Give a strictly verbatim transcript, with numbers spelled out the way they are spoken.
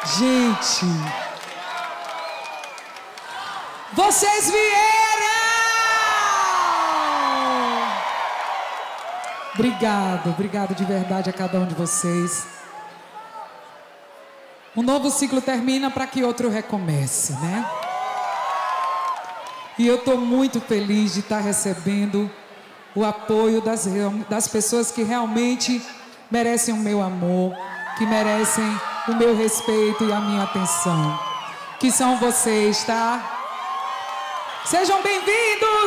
Gente, vocês vieram! Obrigado, obrigado de verdade a cada um de vocês. Um novo ciclo termina para que outro recomece, né? E eu estou muito feliz de estar recebendo o apoio das, das pessoas que realmente merecem o meu amor, que merecem o meu respeito e a minha atenção, que são vocês, tá? Sejam bem-vindos!